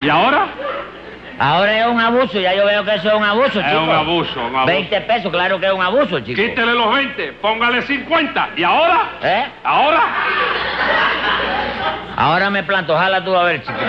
¿Y ahora? Ahora es un abuso, ya yo veo que eso es un abuso, chico. Es un abuso, un abuso. 20 pesos, claro que es un abuso, chico. Quítele los 20, póngale 50. ¿Y ahora? ¿Eh? ¿Ahora? Ahora me planto, jala tú a ver, chico.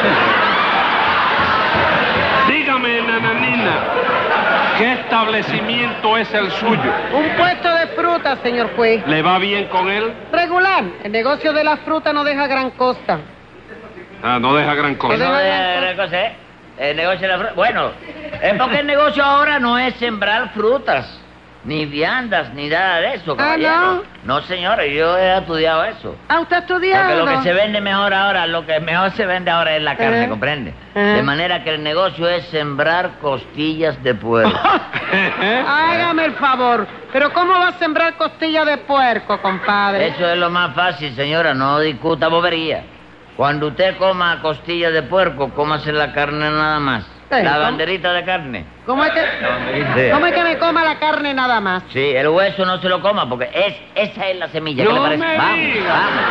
Dígame, nananina, ¿qué establecimiento es el suyo? Un puesto de fruta, señor juez. ¿Le va bien con él? Regular. El negocio de la fruta no deja gran costa. Ah, no deja gran cosa. No de gran cosa, ¿eh? El negocio de la fruta. Bueno, es porque el negocio ahora no es sembrar frutas, ni viandas, ni nada de eso, caballero. ¿no? No, señora, yo he estudiado eso. Ah, ¿usted ha estudiado? Porque lo que se vende mejor ahora, lo que mejor se vende ahora es la carne, ¿comprende? De manera que el negocio es sembrar costillas de puerco. Hágame el favor. ¿Pero cómo va a sembrar costilla de puerco, compadre? Eso es lo más fácil, señora, no discuta bobería. Cuando usted coma costillas de puerco, cómase la carne nada más. La banderita de carne. ¿Cómo es que me coma la carne nada más? Sí, el hueso no se lo coma porque esa es la semilla. ¿Qué le parece? Vamos.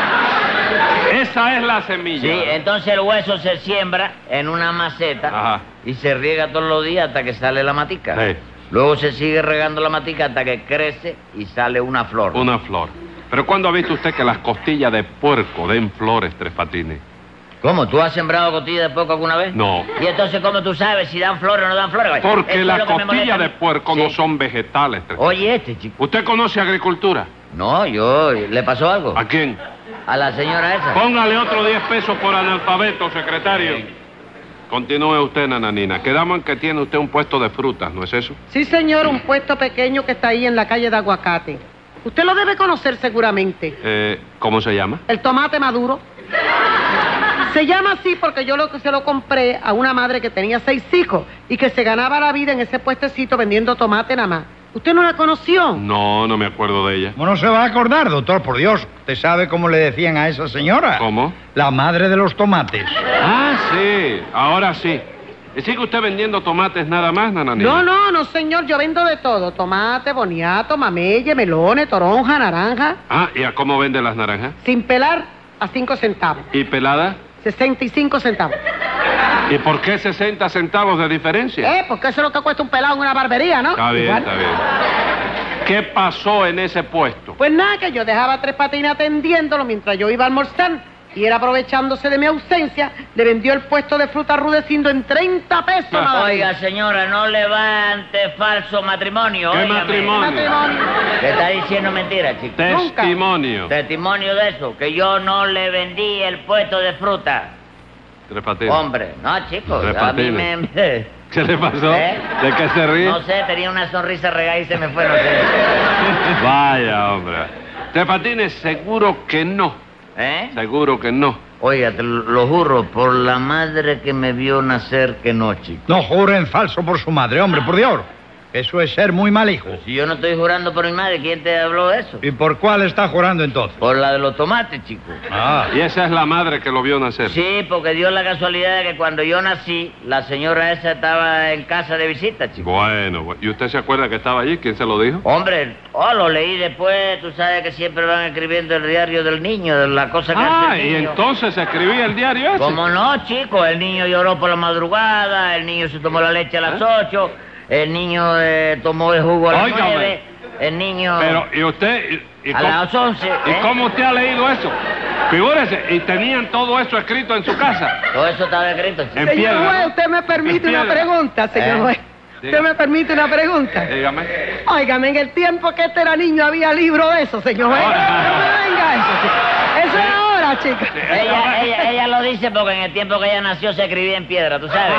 Esa es la semilla. Sí, entonces el hueso se siembra en una maceta. Ajá. Y se riega todos los días hasta que sale la matica. Sí. Luego se sigue regando la matica hasta que crece y sale una flor. Una flor. ¿Pero cuándo ha visto usted que las costillas de puerco den flores, Tres Patines? ¿Cómo? ¿Tú has sembrado costillas de puerco alguna vez? No. ¿Y entonces cómo tú sabes si dan flores o no dan flores? Porque Eso las es lo que me molesta costillas a mí. de puerco no son vegetales, Tres Patines. Oye, chico. ¿Usted conoce agricultura? No, ¿le pasó algo? ¿A quién? A la señora esa. Póngale otro 10 pesos por analfabeto, secretario. Continúe usted, nananina. Quedamos en que tiene usted un puesto de frutas, ¿no es eso? Sí, señor, un puesto pequeño que está ahí en la calle de Aguacate. Usted lo debe conocer seguramente. ¿Cómo se llama? El tomate maduro. Se llama así porque yo se lo compré a una madre que tenía 6 hijos y que se ganaba la vida en ese puestecito vendiendo tomate nada más. ¿Usted no la conoció? No, no me acuerdo de ella. ¿Cómo no se va a acordar, doctor? Por Dios. ¿Usted sabe cómo le decían a esa señora? ¿Cómo? La madre de los tomates. Ah, sí. Ahora sí. ¿Y sigue usted vendiendo tomates nada más, nananina? No, señor. Yo vendo de todo. Tomate, boniato, mameye, melones, toronja, naranja. Ah, ¿y a cómo vende las naranjas? Sin pelar, a 5 centavos. ¿Y pelada? 65 centavos. ¿Y por qué 60 centavos de diferencia? Porque eso es lo que cuesta un pelado en una barbería, ¿no? Está bien, Igual. está bien. ¿Qué pasó en ese puesto? Pues nada, que yo dejaba a Tres Patines atendiéndolo mientras yo iba a almorzar. Y él, aprovechándose de mi ausencia, le vendió el puesto de fruta Rudecindo en 30 pesos. nada más. Oiga, señora, no levante falso matrimonio. ¿Qué óigame. matrimonio? Te está diciendo mentira, chico. Testimonio. Testimonio de eso, que yo no le vendí el puesto de fruta. Tres Patines. Hombre, no, chicos, Tres a mí Patines. me... ¿Qué le pasó? ¿Eh? ¿De qué se ríe? No sé, tenía una sonrisa regada y se me fue, no sé. Vaya, hombre. Tres Patines, seguro que no. ¿Eh? Seguro que no. Oiga, te lo juro, por la madre que me vio nacer, que no, chico. No juren falso por su madre, hombre, por Dios. Eso es ser muy mal hijo. Si yo no estoy jurando por mi madre, ¿quién te habló de eso? ¿Y por cuál está jurando entonces? Por la de los tomates, chico. Ah. Y esa es la madre que lo vio nacer. Sí, porque dio la casualidad de que cuando yo nací, la señora esa estaba en casa de visita, chico. Bueno, ¿y usted se acuerda que estaba allí? ¿Quién se lo dijo? Hombre, lo leí después, tú sabes que siempre van escribiendo el diario del niño, de la cosa que hace el y niño. entonces se escribía el diario ese. ¿Cómo no, chico? El niño lloró por la madrugada, el niño se tomó la leche a las 8, el niño tomó el jugo a las Óigame. 9, el niño Pero, ¿y usted? ¿Y a cómo, las 11. ¿Y cómo usted ha leído eso? Figúrese, y tenían todo eso escrito en su casa. Todo eso estaba escrito, chico. En Señor piedra, juez, ¿no? usted me permite En una piedra. pregunta, señor juez. Diga. ¿Usted me permite una pregunta? Dígame. Óigame, en el tiempo que este era niño había libro de eso, señor juez. No me venga eso, chico. Eso es ahora, chica. Ella lo dice porque en el tiempo que ella nació se escribía en piedra, ¿tú sabes?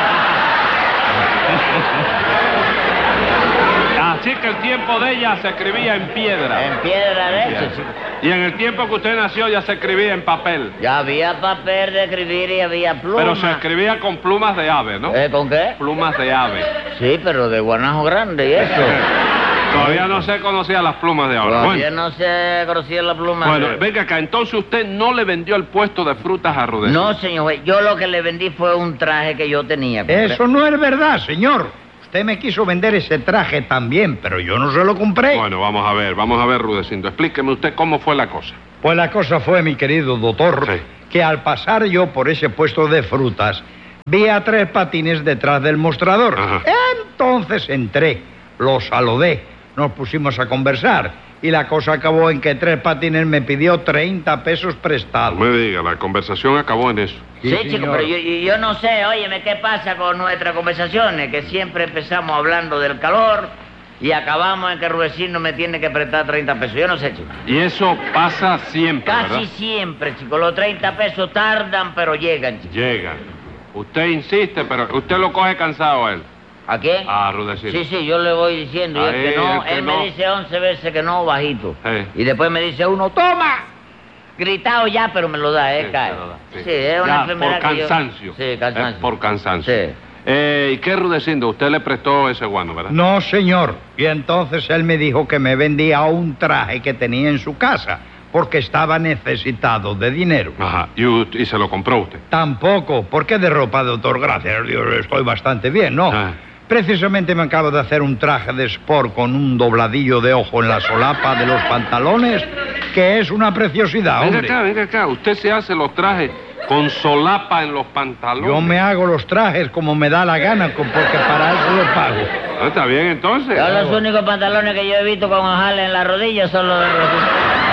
Así que el tiempo de ella se escribía en piedra. En piedra de eso, chico. Y en el tiempo que usted nació ya se escribía en papel. Ya había papel de escribir y había plumas. Pero se escribía con plumas de ave, ¿no? ¿Con qué? Plumas de ave. Sí, pero de guanajo grande y eso. Todavía no se conocían las plumas de ahora. Todavía no se conocía la pluma. Bueno, venga acá, entonces usted no le vendió el puesto de frutas a Rudecindo. No, señor juez, yo lo que le vendí fue un traje que yo tenía. Eso no es verdad, señor. Usted me quiso vender ese traje también, pero yo no se lo compré. Bueno, vamos a ver, Rudecindo. Explíqueme usted cómo fue la cosa. Pues la cosa fue, mi querido doctor, Sí. que al pasar yo por ese puesto de frutas, vi a Tres Patines detrás del mostrador. Ajá. Entonces entré, lo saludé, nos pusimos a conversar y la cosa acabó en que Tres Patines me pidió 30 pesos prestados. No me diga, la conversación acabó en eso. Sí, Sí, chico, señor. pero yo no sé, óyeme, ¿qué pasa con nuestras conversaciones? Que siempre empezamos hablando del calor y acabamos en que Rudecindo me tiene que prestar 30 pesos. Yo no sé, chico. Y eso pasa siempre, Casi ¿verdad? siempre, chico. Los 30 pesos tardan, pero llegan, chico. Llega. Usted insiste, pero usted lo coge cansado a él. ¿A quién? A Rudecindo. Sí, sí, yo le voy diciendo. Y Ahí, el que no, el que él no. me dice 11 veces que no, bajito. Sí. Y después me dice uno, ¡toma! Gritado ya, pero me lo da, Sí, cae. se lo da, sí. Sí, es una Ya, enfermedad por que yo- cansancio. Sí, cansancio. Es por cansancio. Sí. ¿Y qué Rudecindo? Usted le prestó ese guano, ¿verdad? No, señor. Y entonces él me dijo que me vendía un traje que tenía en su casa porque estaba necesitado de dinero. Ajá. ¿Y se lo compró usted? Tampoco, porque de ropa, doctor, gracias a Dios, estoy bastante bien, ¿no? Ah. Precisamente me acabo de hacer un traje de sport con un dobladillo de ojo en la solapa de los pantalones, que es una preciosidad, hombre. Venga acá. Usted se hace los trajes con solapa en los pantalones. Yo me hago los trajes como me da la gana, porque para eso lo pago. Ah, está bien, entonces. Yo los únicos pantalones que yo he visto con ojales en la rodilla son los de Rudecindo.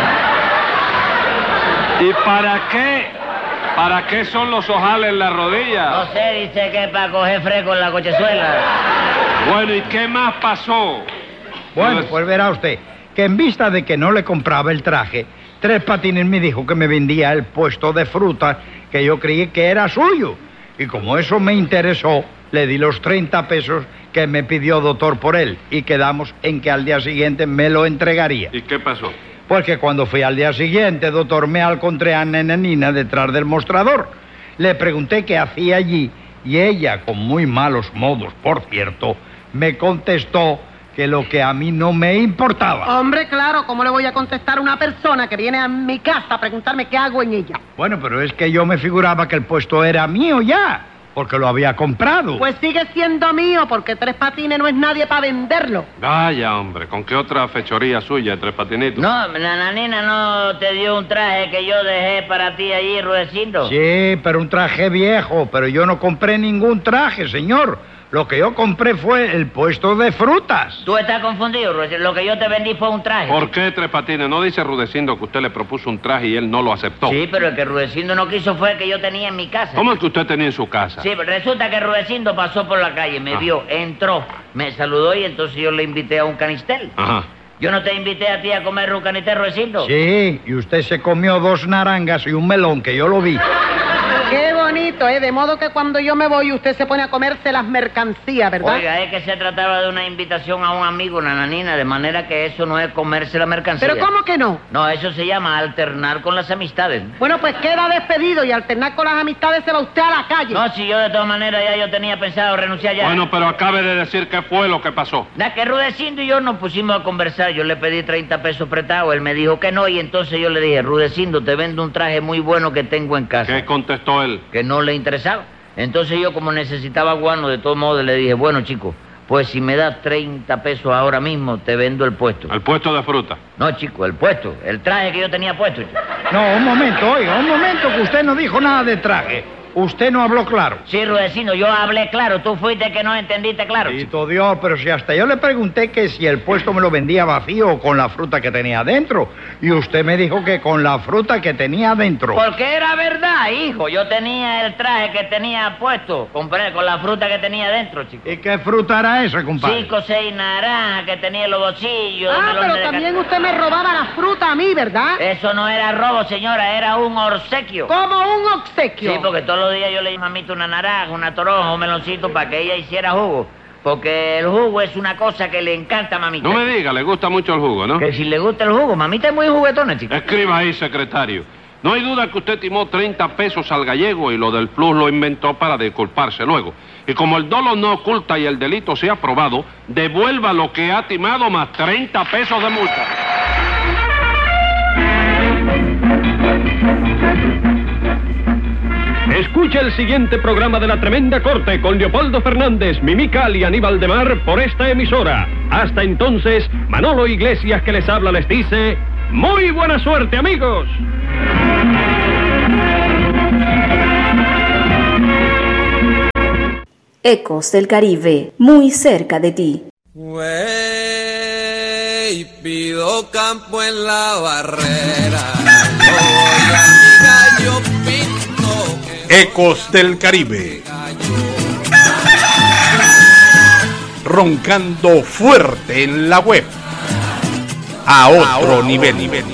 ¿Y para qué? ¿Para qué son los ojales en la rodilla? No sé, dice que es para coger fresco en la cochezuela. Bueno, ¿y qué más pasó? Bueno, pues verá usted, que en vista de que no le compraba el traje, Tres Patines me dijo que me vendía el puesto de fruta que yo creí que era suyo. Y como eso me interesó, le di los 30 pesos que me pidió doctor por él y quedamos en que al día siguiente me lo entregaría. ¿Y qué pasó? Porque cuando fui al día siguiente, doctor, me encontré a Nananina detrás del mostrador. Le pregunté qué hacía allí y ella, con muy malos modos, por cierto, me contestó que lo que a mí no me importaba. Hombre, claro, ¿cómo le voy a contestar a una persona que viene a mi casa a preguntarme qué hago en ella? Bueno, pero es que yo me figuraba que el puesto era mío ya, porque lo había comprado. Pues sigue siendo mío, porque Tres Patines no es nadie para venderlo. Vaya, hombre, ¿con qué otra fechoría suya, Tres Patinitos? No, Nananina no te dio un traje que yo dejé para ti allí, Rudecindo. Sí, pero un traje viejo, pero yo no compré ningún traje, señor. Lo que yo compré fue el puesto de frutas. Tú estás confundido, Rudecindo. Lo que yo te vendí fue un traje. ¿Por qué, Tres Patines? ¿No dice Rudecindo que usted le propuso un traje y él no lo aceptó? Sí, pero el que Rudecindo no quiso fue el que yo tenía en mi casa. ¿Cómo es que usted tenía en su casa? Sí, pero resulta que Rudecindo pasó por la calle, me Ah. vio, entró, me saludó y entonces yo le invité a un canistel. Ajá. Yo no te invité a ti a comer un canistel, Rudecindo. Sí, y usted se comió 2 naranjas y un melón, que yo lo vi. Qué bonito, ¿eh? De modo que cuando yo me voy, usted se pone a comerse las mercancías, ¿verdad? Oiga, es que se trataba de una invitación a un amigo, Nananina, de manera que eso no es comerse la mercancía. ¿Pero cómo que no? No, eso se llama alternar con las amistades. Bueno, pues queda despedido y alternar con las amistades se va usted a la calle. No, si yo de todas maneras ya yo tenía pensado renunciar ya. Bueno, pero acabe de decir qué fue lo que pasó. Da que Rudecindo y yo nos pusimos a conversar. Yo le pedí 30 pesos prestados, él me dijo que no y entonces yo le dije, Rudecindo, te vendo un traje muy bueno que tengo en casa. ¿Qué contestó él? Que no le interesaba. Entonces yo, como necesitaba guano, de todos modos le dije, bueno, chico, pues si me das 30 pesos ahora mismo, te vendo el puesto. El puesto de fruta. No, chico, el puesto, el traje que yo tenía puesto, chico. No, un momento, oiga, un momento, que usted no dijo nada de traje. Usted no habló claro. Sí, Rudecindo, yo hablé claro, tú fuiste el que no entendiste claro. Bendito Dios, pero si hasta yo le pregunté que si el puesto me lo vendía vacío o con la fruta que tenía adentro. Y usted me dijo que con la fruta que tenía adentro. Porque era verdad, hijo, yo tenía el traje que tenía puesto, compré con la fruta que tenía adentro, chico. ¿Y qué fruta era esa, compadre? 5 o 6 naranjas que tenía en los bolsillos. Ah, melones pero de también ca- usted me robaba la fruta a mí, ¿verdad? Eso no era robo, señora, era un obsequio. Como un obsequio. Sí, porque todos los días yo le di a mamita una naranja, una toronja, un meloncito para que ella hiciera jugo. Porque el jugo es una cosa que le encanta a mamita. No me diga, le gusta mucho el jugo, ¿no? Que si le gusta el jugo, mamita es muy juguetona, chico. Escriba ahí, secretario. No hay duda que usted timó 30 pesos al gallego y lo del plus lo inventó para disculparse luego. Y como el dolo no oculta y el delito se ha probado, devuelva lo que ha timado más 30 pesos de multa. Escucha el siguiente programa de La Tremenda Corte con Leopoldo Fernández, Mimical y Aníbal de Mar por esta emisora. Hasta entonces, Manolo Iglesias que les habla les dice, ¡muy buena suerte, amigos! Ecos del Caribe, muy cerca de ti. Wey, pido campo en la barrera. Voy a mi gallo pinto. Ecos del Caribe. Roncando fuerte en la web. A otro nivel.